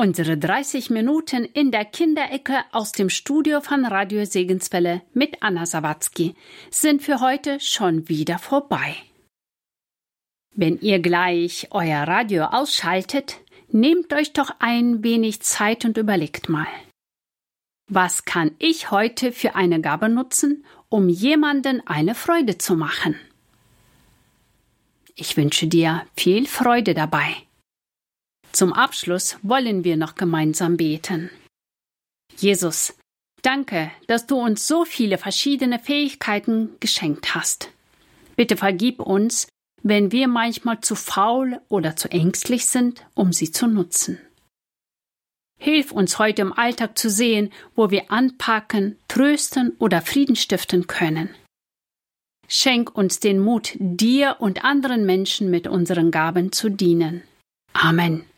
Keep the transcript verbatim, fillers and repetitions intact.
Unsere dreißig Minuten in der Kinderecke aus dem Studio von Radio Segenswelle mit Anna Sawatzki sind für heute schon wieder vorbei. Wenn ihr gleich euer Radio ausschaltet, nehmt euch doch ein wenig Zeit und überlegt mal. Was kann ich heute für eine Gabe nutzen, um jemanden eine Freude zu machen? Ich wünsche dir viel Freude dabei. Zum Abschluss wollen wir noch gemeinsam beten. Jesus, danke, dass du uns so viele verschiedene Fähigkeiten geschenkt hast. Bitte vergib uns, wenn wir manchmal zu faul oder zu ängstlich sind, um sie zu nutzen. Hilf uns heute im Alltag zu sehen, wo wir anpacken, trösten oder Frieden stiften können. Schenk uns den Mut, dir und anderen Menschen mit unseren Gaben zu dienen. Amen.